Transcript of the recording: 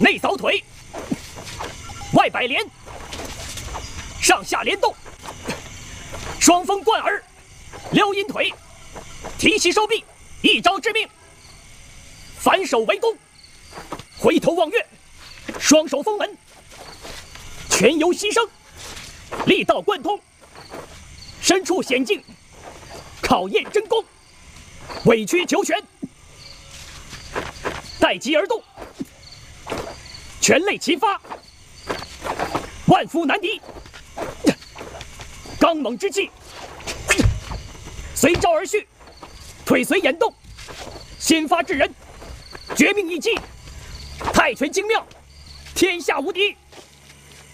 内扫腿，外摆连，上下联动，双峰贯耳，撩阴腿，提膝收臂，一招致命。反手围攻，回头望月，双手封门，全由牺牲，力道贯通，身处险境，考验真功，委曲求全，待机而动，全类齐发，万夫难敌，刚猛之气，随招而续，腿随眼动，先发制人，绝命一击，泰拳精妙，天下无敌。